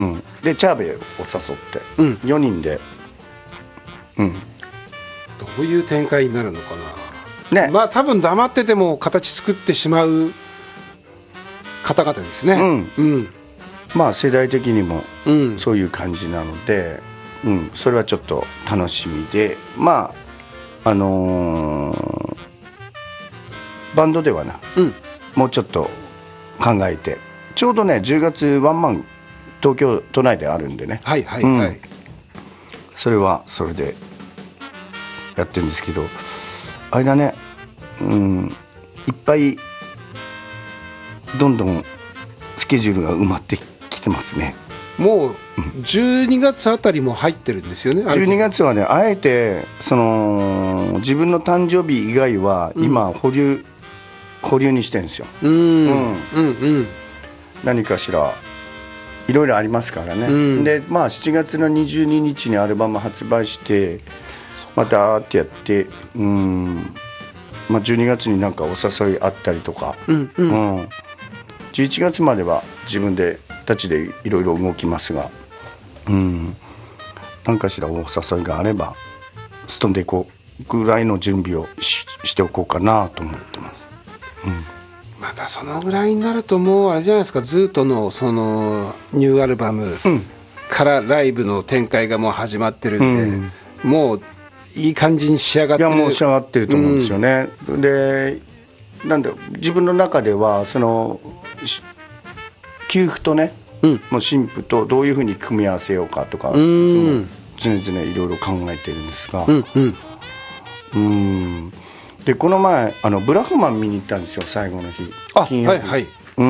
うん、でチャーベイを誘って、 うん、 4人で、うん、 どういう展開になるのかな、ね、まあ多分黙ってても形作ってしまう方々ですね、 うんうん、 まあ世代的にもそういう感じなので、うん、それはちょっと楽しみで、まあバンドではな、うん、もうちょっと考えて、ちょうどね10月ワンマン東京都内であるんでね、 はいはいはい、うん、 それはそれでやってるんですけど、あれだね、うん、いっぱいどんどんスケジュールが埋まってきてますね。 もう12月あたりも入ってるんですよね。 12月はね、あえてその自分の誕生日以外は今保留にしてるんですよ。何かしらいろいろありますからね、うん、でまあ7月の22日にアルバム発売してまたってやって、まあ、12月になんかお誘いあったりとか、11月までは自分でたちでいろいろ動きますが、何かしらお誘いがあればストンでいこうぐらいの準備を しておこうかなと思ってます。 またそのぐらいになるともうあれじゃないですか、ズートのそのニューアルバムからライブの展開がもう始まってるんで、もういい感じに仕上がってる。 いやもう仕上がってると思うんですよね、でなんで自分の中ではその給付とね、もう新婦とどういうふうに組み合わせようかとか、常々いろいろ考えてるんですが、でこの前ブラフマン見に行ったんですよ、最後の日、金曜日。はいはい、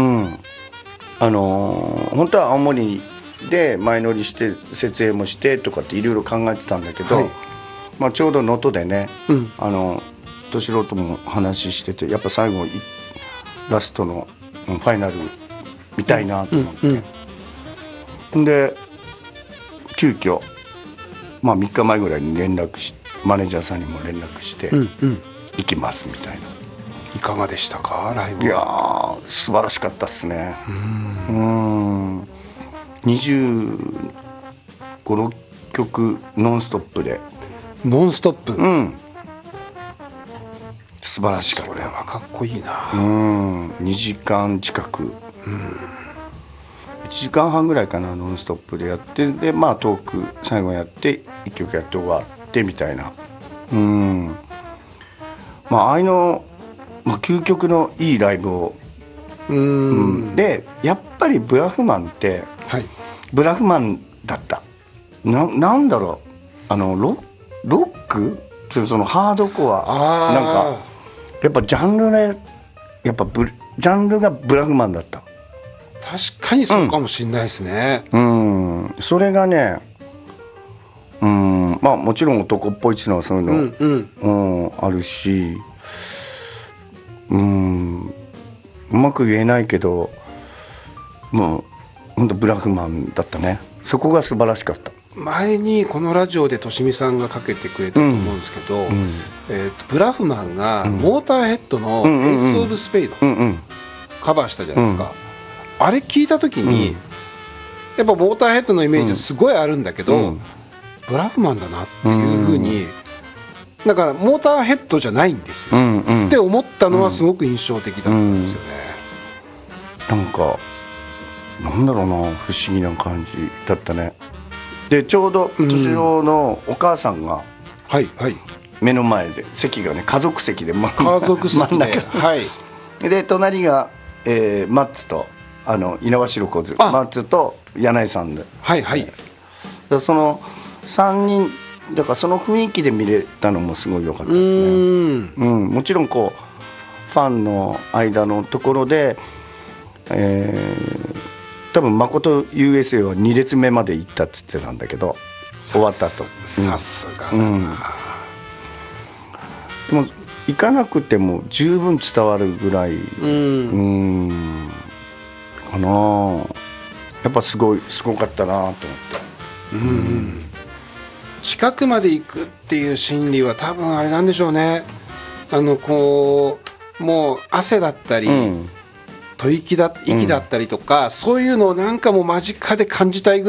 本当は青森で前乗りして設営もしてとかっていろいろ考えてたんだけど、はい、まあ、ちょうど能登でね、敏郎とも話してて、やっぱ最後ラストのファイナル見たいなと思って、で急遽、まあ、3日前ぐらいにマネージャーさんにも連絡して、行きますみたいな。 いかがでしたか、ライブ？ いやー素晴らしかったっすね。25、6曲ノンストップで。 ノンストップ、 素晴らしかった。 それはかっこいいな。 2時間近く、1時間半ぐらいかな、ノンストップでやって、でまあトーク最後やって1曲やって終わってみたいな。まあ、ああいうの、まあ、究極のいいライブを、でやっぱりブラフマンって、はい、ブラフマンだった。なんだろう、ロック、そのハードコア、なんかやっぱジャンルね、やっぱジャンルがブラフマンだった。 確かにそうかもしれないですね。 それがね、まあもちろん男っぽいっていうのはそういうの、あるし、うまく言えないけど、もう本当ブラフマンだったね。そこが素晴らしかった。 前にこのラジオでとしみさんがかけてくれたと思うんですけど、ブラフマンがモーターヘッドの「エース・オブ・スペイド」カバーしたじゃないですか。あれ聞いた時に、やっぱモーターヘッドのイメージはすごいあるんだけど、ブラフマンだなっていうふうに、だからモーターヘッドじゃないんですよ、って思ったのはすごく印象的だったんですよね。 なんかなんだろうな、不思議な感じだったね。でちょうど敏郎のお母さんが目の前で、席がね家族席で、 家族席で、はい、 で隣が、マッツと猪苗代小津、マッツと柳井さんで、はいはい、その3人だから、その雰囲気で見れたのもすごい良かったですね。もちろんこうファンの間のところで、多分誠 USA は2列目まで行ったっつってたんだけど、終わった後、 さすがだな。 でも行かなくても十分伝わるぐらいかな。やっぱすごかったなと思って。 近くまで行くっていう心理は多分あれなんでしょうね。こうもう汗だったり、 吐息だったりとか、そういうのをなんかもう間近で感じたいぐらい